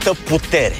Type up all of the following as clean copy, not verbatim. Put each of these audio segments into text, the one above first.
multă putere.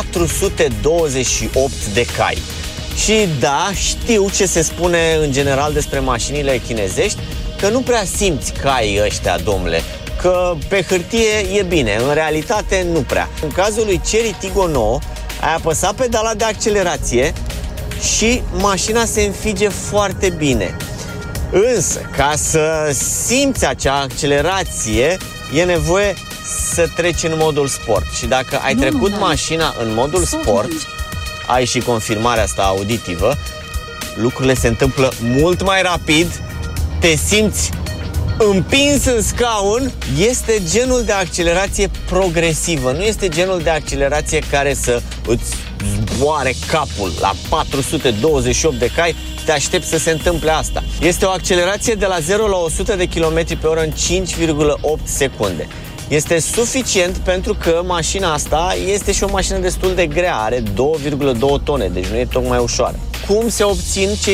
428 de cai. Și da, știu ce se spune în general despre mașinile chinezești, că nu prea simți caii ăștia, domnule, că pe hârtie e bine, în realitate nu prea. În cazul lui Chery Tiggo 9, ai apăsat pedala de accelerație și mașina se înfige foarte bine. Însă, ca să simți acea accelerație, e nevoie să treci în modul sport. Și dacă ai trecut mașina în modul sport, ai și confirmarea asta auditivă, lucrurile se întâmplă mult mai rapid, te simți împins în scaun. Este genul de accelerație progresivă, nu este genul de accelerație care să îți zboare capul. La 428 de cai te aștepți să se întâmple asta. Este o accelerație de la 0 la 100 de km pe oră în 5,8 secunde. Este suficient pentru că mașina asta este și o mașină destul de grea, are 2,2 tone, deci nu e tocmai ușoară. Cum se obțin cei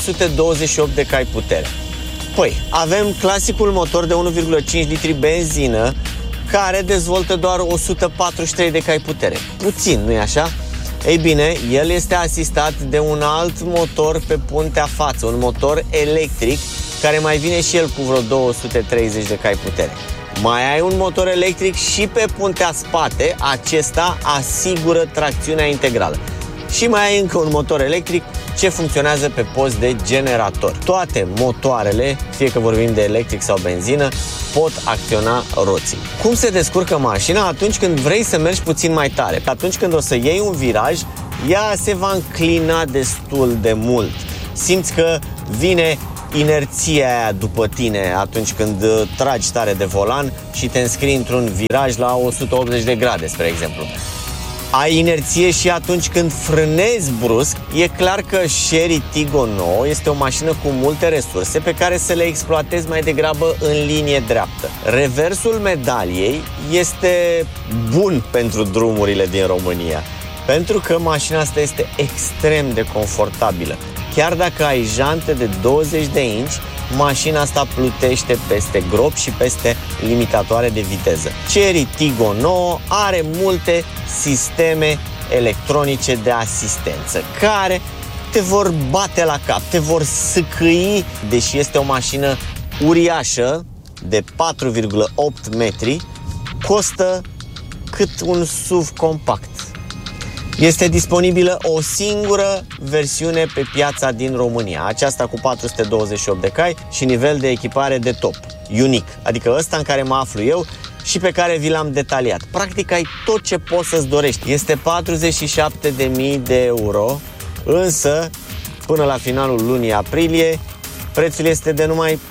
428 de cai putere? Păi, avem clasicul motor de 1,5 litri benzină care dezvoltă doar 143 de cai putere. Puțin, nu-i așa? Ei bine, el este asistat de un alt motor pe puntea față, un motor electric care mai vine și el cu vreo 230 de cai putere. Mai ai un motor electric și pe puntea spate, acesta asigură tracțiunea integrală. Și mai ai încă un motor electric ce funcționează pe post de generator. Toate motoarele, fie că vorbim de electric sau benzină, pot acționa roții. Cum se descurcă mașina? Atunci când vrei să mergi puțin mai tare. Atunci când o să iei un viraj, ea se va înclina destul de mult. Simți că vine inerția aia după tine atunci când tragi tare de volan și te înscrii într-un viraj la 180 de grade, spre exemplu. Ai inerție și atunci când frânezi brusc. E clar că Chery Tiggo 9 este o mașină cu multe resurse pe care să le exploatezi mai degrabă în linie dreaptă. Reversul medaliei este bun pentru drumurile din România, pentru că mașina asta este extrem de confortabilă. Chiar dacă ai jante de 20 de inci, mașina asta plutește peste gropi și peste limitatoare de viteză. Chery Tiggo 9 are multe sisteme electronice de asistență care te vor bate la cap, te vor sâcâi, deși este o mașină uriașă de 4,8 metri, costă cât un SUV compact. Este disponibilă o singură versiune pe piața din România, aceasta cu 428 de cai și nivel de echipare de top, unic, adică ăsta în care mă aflu eu și pe care vi l-am detaliat. Practic ai tot ce poți să-ți dorești. Este 47.000 de euro, însă până la finalul lunii aprilie prețul este de numai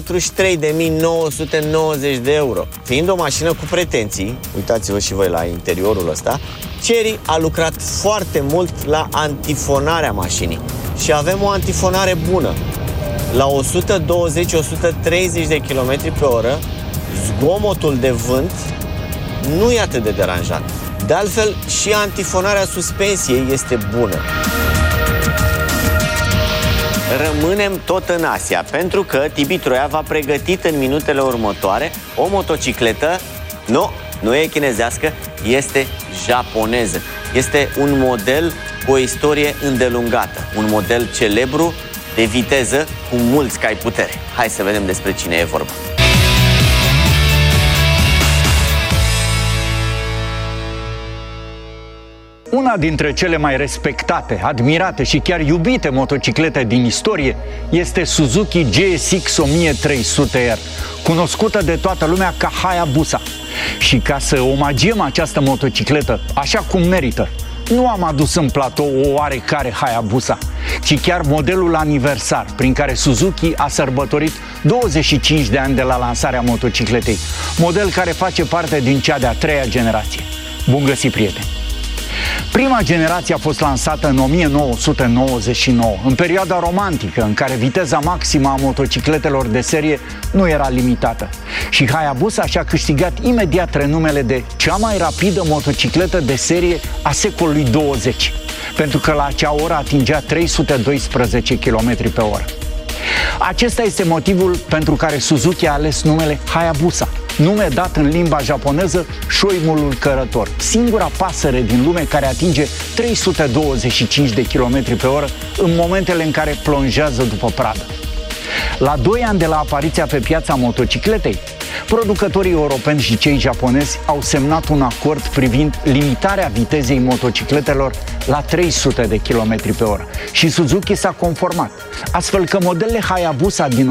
43.990 de euro. Fiind o mașină cu pretenții, uitați-vă și voi la interiorul ăsta, Chery a lucrat foarte mult la antifonarea mașinii și avem o antifonare bună. La 120-130 de km pe oră, zgomotul de vânt nu e atât de deranjant. De altfel, și antifonarea suspensiei este bună. Rămânem tot în Asia, pentru că Tibi Troiava a pregătit în minutele următoare o motocicletă, nu e chinezească, este japoneză. Este un model cu o istorie îndelungată, un model celebru de viteză cu mulți cai putere. Hai să vedem despre cine e vorba. Una dintre cele mai respectate, admirate și chiar iubite motociclete din istorie este Suzuki GSX 1300R, cunoscută de toată lumea ca Hayabusa. Și ca să omagiem această motocicletă așa cum merită, nu am adus în platou o oarecare Hayabusa, ci chiar modelul aniversar prin care Suzuki a sărbătorit 25 de ani de la lansarea motocicletei, model care face parte din cea de-a treia generație. Bun găsit, prieteni! Prima generație a fost lansată în 1999, în perioada romantică, în care viteza maximă a motocicletelor de serie nu era limitată. Și Hayabusa și-a câștigat imediat renumele de cea mai rapidă motocicletă de serie a secolului 20, pentru că la acea oră atingea 312 km pe oră. Acesta este motivul pentru care Suzuki a ales numele Hayabusa, nume dat în limba japoneză șoimulul cărător, singura pasăre din lume care atinge 325 de km pe oră în momentele în care plonjează după pradă. La 2 ani de la apariția pe piața motocicletei, producătorii europeni și cei japonezi au semnat un acord privind limitarea vitezei motocicletelor la 300 de km pe oră și Suzuki s-a conformat, astfel că modelele Hayabusa din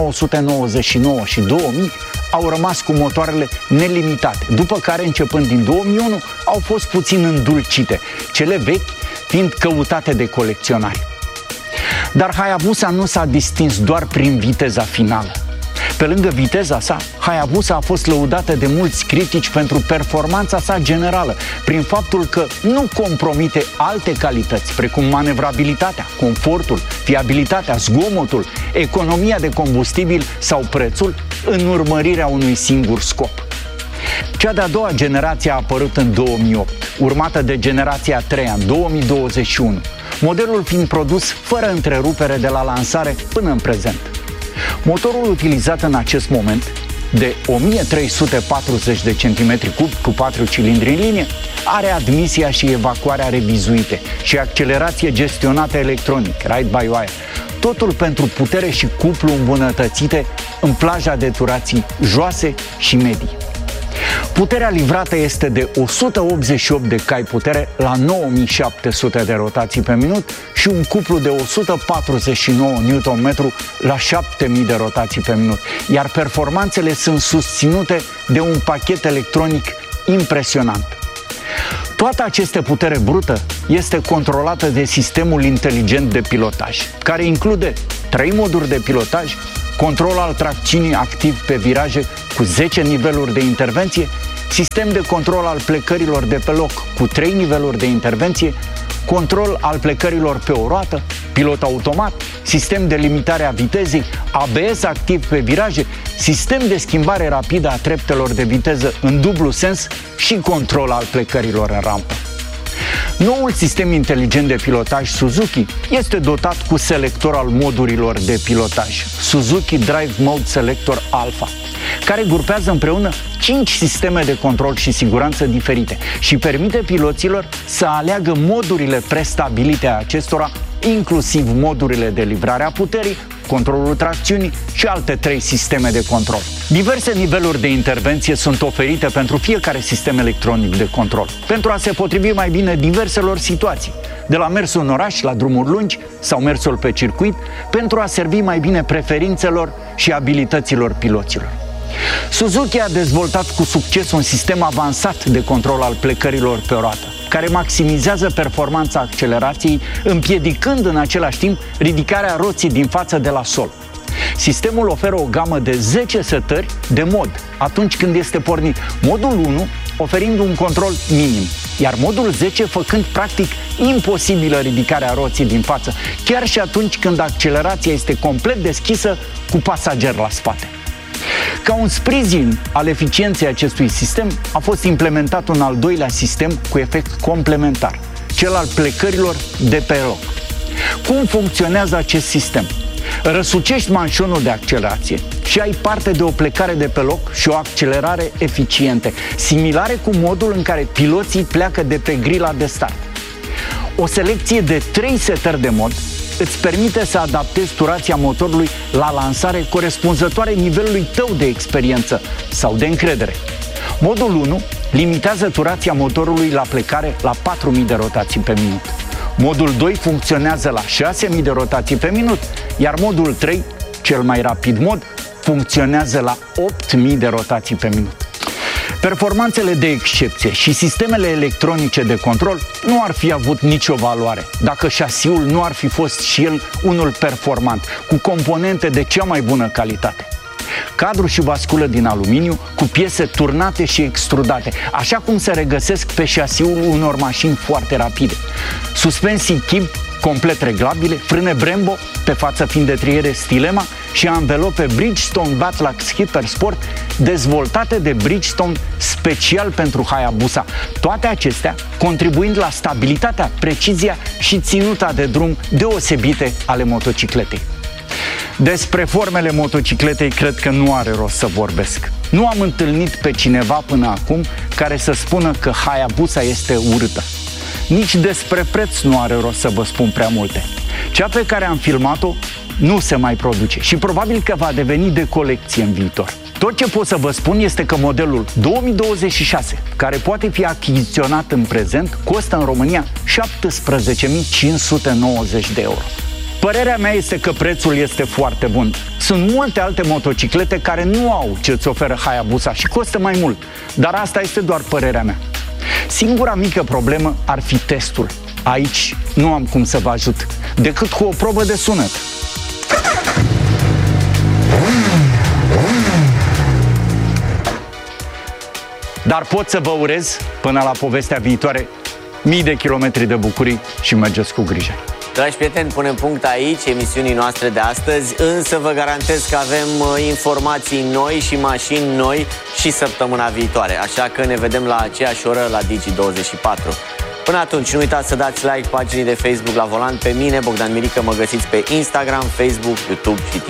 1999 și 2000 au rămas cu motoarele nelimitate, după care, începând din 2001, au fost puțin îndulcite, cele vechi fiind căutate de colecționari. Dar Hayabusa nu s-a distins doar prin viteza finală. Pe lângă viteza sa, Hayabusa a fost lăudată de mulți critici pentru performanța sa generală, prin faptul că nu compromite alte calități, precum manevrabilitatea, confortul, fiabilitatea, zgomotul, economia de combustibil sau prețul, în urmărirea unui singur scop. Cea de-a doua generație a apărut în 2008, urmată de generația a treia în 2021, modelul fiind produs fără întrerupere de la lansare până în prezent. Motorul utilizat în acest moment, de 1340 de cm3 cu 4 cilindri în linie, are admisia și evacuarea revizuite și accelerație gestionată electronic, ride-by-wire, totul pentru putere și cuplu îmbunătățite în plaja de turații joase și medii. Puterea livrată este de 188 de cai putere la 9700 de rotații pe minut și un cuplu de 149 Nm la 7000 de rotații pe minut, iar performanțele sunt susținute de un pachet electronic impresionant. Toată această putere brută este controlată de sistemul inteligent de pilotaj, care include 3 moduri de pilotaj, control al tracțiunii activ pe viraje cu 10 niveluri de intervenție, sistem de control al plecărilor de pe loc cu 3 niveluri de intervenție, control al plecărilor pe o roată, pilot automat, sistem de limitare a vitezei, ABS activ pe viraje, sistem de schimbare rapidă a treptelor de viteză în dublu sens și control al plecărilor în rampă. Noul sistem inteligent de pilotaj Suzuki este dotat cu selector al modurilor de pilotaj, Suzuki Drive Mode Selector Alpha, care grupează împreună 5 sisteme de control și siguranță diferite și permite piloților să aleagă modurile prestabilite a acestora, inclusiv modurile de livrare a puterii, controlul tracțiunii și alte 3 sisteme de control. Diverse niveluri de intervenție sunt oferite pentru fiecare sistem electronic de control, pentru a se potrivi mai bine diverselor situații, de la mersul în oraș la drumuri lungi sau mersul pe circuit, pentru a servi mai bine preferințelor și abilităților piloților. Suzuki a dezvoltat cu succes un sistem avansat de control al plecărilor pe roată, care maximizează performanța accelerației, împiedicând în același timp ridicarea roții din față de la sol. Sistemul oferă o gamă de 10 setări de mod atunci când este pornit, modul 1 oferind un control minim, iar modul 10 făcând practic imposibilă ridicarea roții din față, chiar și atunci când accelerația este complet deschisă cu pasager la spate. Ca un sprijin al eficienței acestui sistem, a fost implementat un al doilea sistem cu efect complementar, cel al plecărilor de pe loc. Cum funcționează acest sistem? Răsucești manșonul de accelerație și ai parte de o plecare de pe loc și o accelerare eficiente, similare cu modul în care piloții pleacă de pe grila de start. O selecție de 3 setări de mod îți permite să adaptezi turația motorului la lansare corespunzătoare nivelului tău de experiență sau de încredere. Modul 1 limitează turația motorului la plecare la 4000 de rotații pe minut. Modul 2 funcționează la 6000 de rotații pe minut, iar modul 3, cel mai rapid mod, funcționează la 8000 de rotații pe minut. Performanțele de excepție și sistemele electronice de control nu ar fi avut nicio valoare dacă șasiul nu ar fi fost și el unul performant, cu componente de cea mai bună calitate. Cadru și basculă din aluminiu cu piese turnate și extrudate, așa cum se regăsesc pe șasiul unor mașini foarte rapide. Suspensii Kib complet reglabile, frâne Brembo, pe față fiind de triere Stilema și anvelope Bridgestone Batlax Hyper Sport dezvoltate de Bridgestone special pentru Hayabusa. Toate acestea contribuind la stabilitatea, precizia și ținuta de drum deosebite ale motocicletei. Despre formele motocicletei cred că nu are rost să vorbesc. Nu am întâlnit pe cineva până acum care să spună că Hayabusa este urâtă. Nici despre preț nu are rost să vă spun prea multe. Cea pe care am filmat-o nu se mai produce și probabil că va deveni de colecție în viitor. Tot ce pot să vă spun este că modelul 2026, care poate fi achiziționat în prezent, costă în România 17.590 de euro. Părerea mea este că prețul este foarte bun. Sunt multe alte motociclete care nu au ce-ți oferă Hayabusa și costă mai mult, dar asta este doar părerea mea. Singura mică problemă ar fi testul. Aici nu am cum să vă ajut, decât cu o probă de sunet. Dar pot să vă urez, până la povestea viitoare, mii de kilometri de bucurii și mergeți cu grijă. Dragi prieteni, punem punct aici emisiunii noastre de astăzi, însă vă garantez că avem informații noi și mașini noi și săptămâna viitoare, așa că ne vedem la aceeași oră la Digi24. Până atunci, nu uitați să dați like paginii de Facebook La Volan. Pe mine, Bogdan Mirică, mă găsiți pe Instagram, Facebook, YouTube și TikTok.